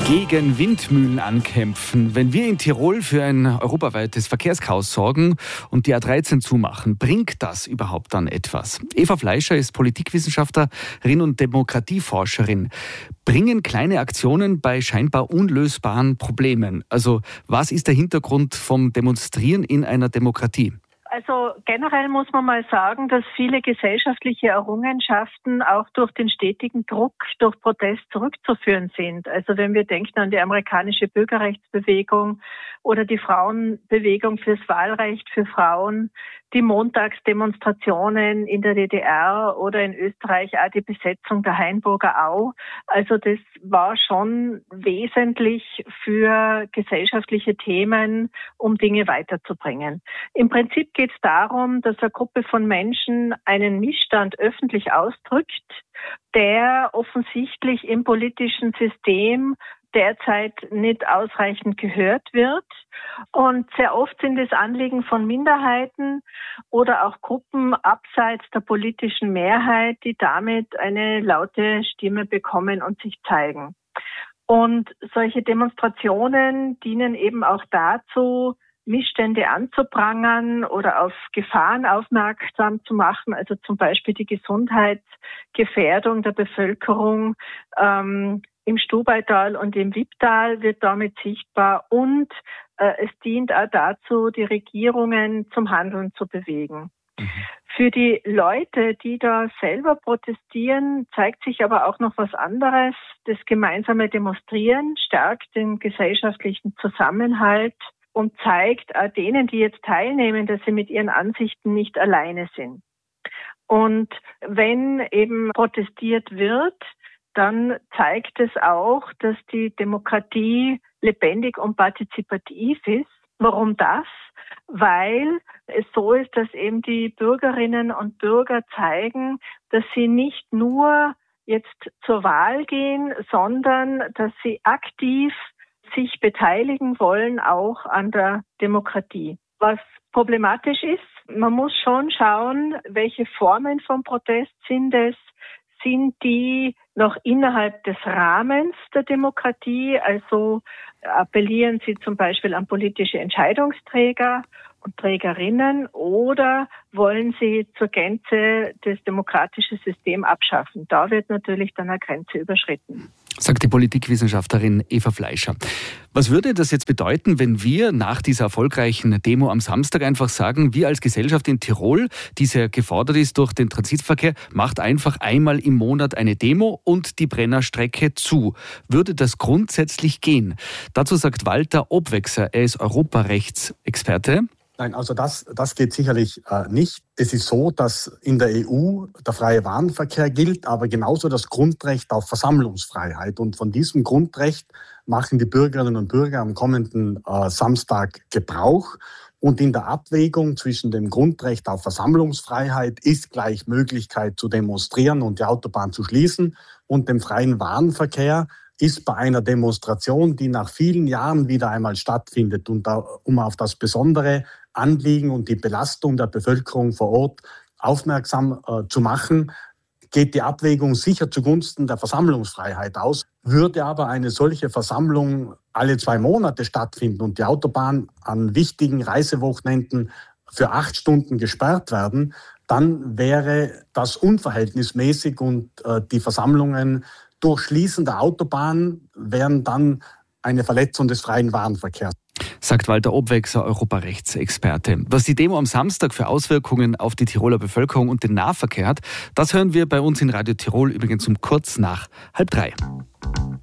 Gegen Windmühlen ankämpfen. Wenn wir in Tirol für ein europaweites Verkehrschaos sorgen und die A13 zumachen, bringt das überhaupt dann etwas? Eva Fleischer ist Politikwissenschaftlerin und Demokratieforscherin. Bringen kleine Aktionen bei scheinbar unlösbaren Problemen? Also was ist der Hintergrund vom Demonstrieren in einer Demokratie? Also generell muss man mal sagen, dass viele gesellschaftliche Errungenschaften auch durch den stetigen Druck, durch Protest zurückzuführen sind. Also wenn wir denken an die amerikanische Bürgerrechtsbewegung oder die Frauenbewegung fürs Wahlrecht für Frauen, die Montagsdemonstrationen in der DDR oder in Österreich auch die Besetzung der Hainburger Au. Also das war schon wesentlich für gesellschaftliche Themen, um Dinge weiterzubringen. Im Prinzip geht es darum, dass eine Gruppe von Menschen einen Missstand öffentlich ausdrückt, der offensichtlich im politischen System derzeit nicht ausreichend gehört wird. Und sehr oft sind es Anliegen von Minderheiten oder auch Gruppen abseits der politischen Mehrheit, die damit eine laute Stimme bekommen und sich zeigen. Und solche Demonstrationen dienen eben auch dazu, Missstände anzuprangern oder auf Gefahren aufmerksam zu machen, also zum Beispiel die Gesundheitsgefährdung der Bevölkerung im Stubaital und im Wipptal wird damit sichtbar und es dient auch dazu, die Regierungen zum Handeln zu bewegen. Für die Leute, die da selber protestieren, zeigt sich aber auch noch was anderes. Das gemeinsame Demonstrieren stärkt den gesellschaftlichen Zusammenhalt und zeigt auch denen, die jetzt teilnehmen, dass sie mit ihren Ansichten nicht alleine sind. Und wenn eben protestiert wird, dann zeigt es auch, dass die Demokratie lebendig und partizipativ ist. Warum das? Weil es so ist, dass eben die Bürgerinnen und Bürger zeigen, dass sie nicht nur jetzt zur Wahl gehen, sondern dass sie aktiv sich beteiligen wollen, auch an der Demokratie. Was problematisch ist, man muss schon schauen, welche Formen von Protest sind es. Sind die noch innerhalb des Rahmens der Demokratie? Also appellieren Sie zum Beispiel an politische Entscheidungsträger und Trägerinnen oder wollen Sie zur Gänze das demokratische System abschaffen? Da wird natürlich dann eine Grenze überschritten. Sagt die Politikwissenschaftlerin Eva Fleischer. Was würde das jetzt bedeuten, wenn wir nach dieser erfolgreichen Demo am Samstag einfach sagen, wir als Gesellschaft in Tirol, die sehr gefordert ist durch den Transitverkehr, macht einfach einmal im Monat eine Demo und die Brennerstrecke zu? Würde das grundsätzlich gehen? Dazu sagt Walter Obwexer, er ist Europarechtsexperte. Nein, also das geht sicherlich nicht. Es ist so, dass in der EU der freie Warenverkehr gilt, aber genauso das Grundrecht auf Versammlungsfreiheit. Und von diesem Grundrecht machen die Bürgerinnen und Bürger am kommenden Samstag Gebrauch. Und in der Abwägung zwischen dem Grundrecht auf Versammlungsfreiheit ist gleich Möglichkeit zu demonstrieren und die Autobahn zu schließen und dem freien Warenverkehr ist bei einer Demonstration, die nach vielen Jahren wieder einmal stattfindet und um auf das besondere Anliegen und die Belastung der Bevölkerung vor Ort aufmerksam zu machen, geht die Abwägung sicher zugunsten der Versammlungsfreiheit aus. Würde aber eine solche Versammlung alle 2 Monate stattfinden und die Autobahn an wichtigen Reisewochenenden für 8 Stunden gesperrt werden, dann wäre das unverhältnismäßig und die Versammlungen durch Schließen der Autobahn wären dann eine Verletzung des freien Warenverkehrs. Sagt Walter Obwexer, Europarechtsexperte. Was die Demo am Samstag für Auswirkungen auf die Tiroler Bevölkerung und den Nahverkehr hat, das hören wir bei uns in Radio Tirol übrigens um kurz nach 2:30.